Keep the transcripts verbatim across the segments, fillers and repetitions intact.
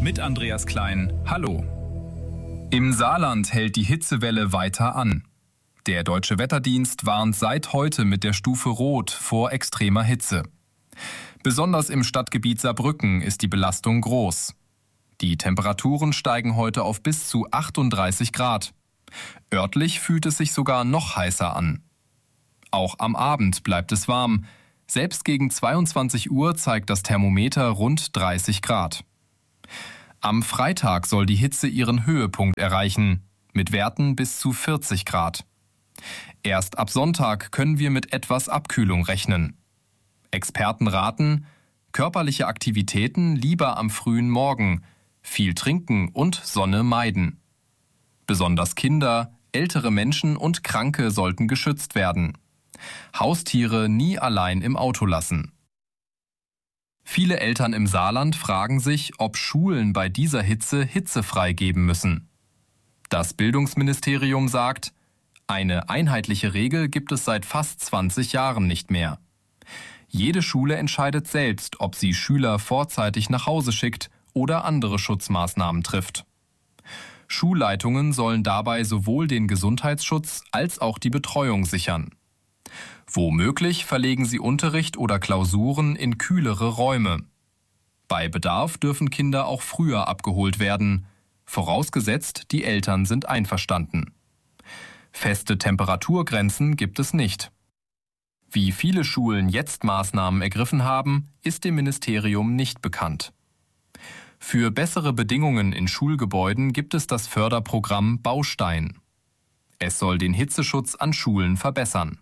mit Andreas Klein. Hallo. Im Saarland hält die Hitzewelle weiter an. Der Deutsche Wetterdienst warnt seit heute mit der Stufe Rot vor extremer Hitze. Besonders im Stadtgebiet Saarbrücken ist die Belastung groß. Die Temperaturen steigen heute auf bis zu achtunddreißig Grad. Örtlich fühlt es sich sogar noch heißer an. Auch am Abend bleibt es warm. Selbst gegen zweiundzwanzig Uhr zeigt das Thermometer rund dreißig Grad. Am Freitag soll die Hitze ihren Höhepunkt erreichen, mit Werten bis zu vierzig Grad. Erst ab Sonntag können wir mit etwas Abkühlung rechnen. Experten raten, körperliche Aktivitäten lieber am frühen Morgen, viel trinken und Sonne meiden. Besonders Kinder, ältere Menschen und Kranke sollten geschützt werden. Haustiere nie allein im Auto lassen. Viele Eltern im Saarland fragen sich, ob Schulen bei dieser Hitze hitzefrei geben müssen. Das Bildungsministerium sagt, eine einheitliche Regel gibt es seit fast zwanzig Jahren nicht mehr. Jede Schule entscheidet selbst, ob sie Schüler vorzeitig nach Hause schickt oder andere Schutzmaßnahmen trifft. Schulleitungen sollen dabei sowohl den Gesundheitsschutz als auch die Betreuung sichern. Womöglich verlegen sie Unterricht oder Klausuren in kühlere Räume. Bei Bedarf dürfen Kinder auch früher abgeholt werden, vorausgesetzt, die Eltern sind einverstanden. Feste Temperaturgrenzen gibt es nicht. Wie viele Schulen jetzt Maßnahmen ergriffen haben, ist dem Ministerium nicht bekannt. Für bessere Bedingungen in Schulgebäuden gibt es das Förderprogramm Baustein. Es soll den Hitzeschutz an Schulen verbessern.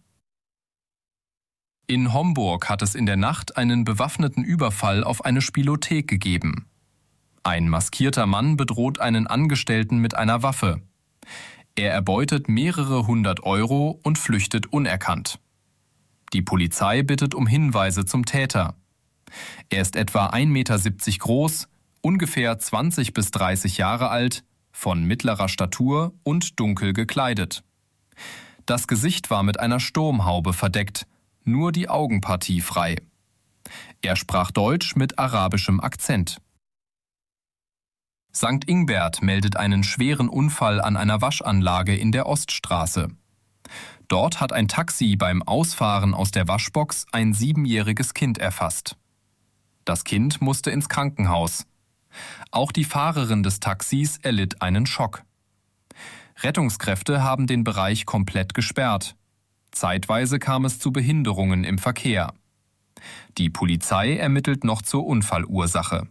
In Homburg hat es in der Nacht einen bewaffneten Überfall auf eine Spielothek gegeben. Ein maskierter Mann bedroht einen Angestellten mit einer Waffe. Er erbeutet mehrere hundert Euro und flüchtet unerkannt. Die Polizei bittet um Hinweise zum Täter. Er ist etwa ein Meter siebzig groß, ungefähr zwanzig bis dreißig Jahre alt, von mittlerer Statur und dunkel gekleidet. Das Gesicht war mit einer Sturmhaube verdeckt, nur die Augenpartie frei. Er sprach Deutsch mit arabischem Akzent. Sankt Ingbert meldet einen schweren Unfall an einer Waschanlage in der Oststraße. Dort hat ein Taxi beim Ausfahren aus der Waschbox ein siebenjähriges Kind erfasst. Das Kind musste ins Krankenhaus. Auch die Fahrerin des Taxis erlitt einen Schock. Rettungskräfte haben den Bereich komplett gesperrt. Zeitweise kam es zu Behinderungen im Verkehr. Die Polizei ermittelt noch zur Unfallursache.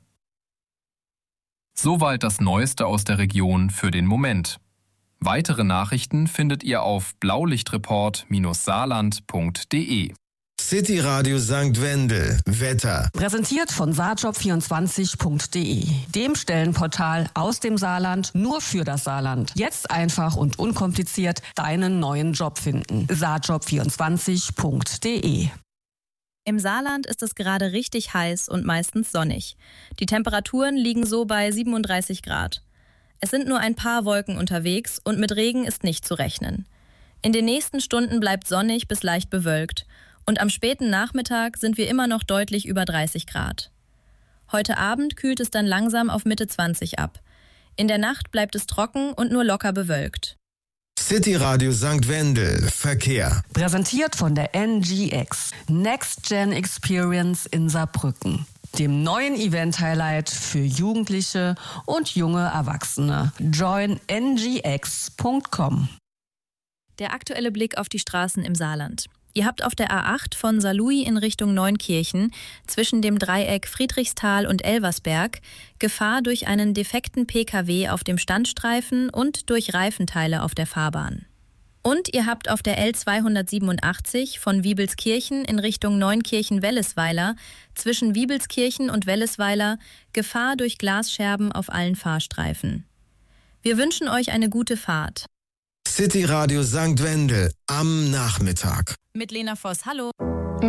Soweit das Neueste aus der Region für den Moment. Weitere Nachrichten findet ihr auf blaulichtreport Saarland punkt de. City Radio Sankt Wendel. Wetter. Präsentiert von saarjob vierundzwanzig punkt de, dem Stellenportal aus dem Saarland nur für das Saarland. Jetzt einfach und unkompliziert deinen neuen Job finden. saarjob vierundzwanzig punkt de. Im Saarland ist es gerade richtig heiß und meistens sonnig. Die Temperaturen liegen so bei siebenunddreißig Grad. Es sind nur ein paar Wolken unterwegs und mit Regen ist nicht zu rechnen. In den nächsten Stunden bleibt sonnig bis leicht bewölkt. Und am späten Nachmittag sind wir immer noch deutlich über dreißig Grad. Heute Abend kühlt es dann langsam auf Mitte zwanzig ab. In der Nacht bleibt es trocken und nur locker bewölkt. City Radio Sankt Wendel. Verkehr. Präsentiert von der N G X. Next Gen Experience in Saarbrücken. Dem neuen Event-Highlight für Jugendliche und junge Erwachsene. join n g x punkt com. Der aktuelle Blick auf die Straßen im Saarland. Ihr habt auf der A acht von Saarlouis in Richtung Neunkirchen zwischen dem Dreieck Friedrichsthal und Elversberg Gefahr durch einen defekten P K W auf dem Standstreifen und durch Reifenteile auf der Fahrbahn. Und ihr habt auf der L zweihundertsiebenundachtzig von Wiebelskirchen in Richtung Neunkirchen-Wellesweiler zwischen Wiebelskirchen und Wellesweiler Gefahr durch Glasscherben auf allen Fahrstreifen. Wir wünschen euch eine gute Fahrt. City Radio Sankt Wendel am Nachmittag. Mit Lena Voss, hallo.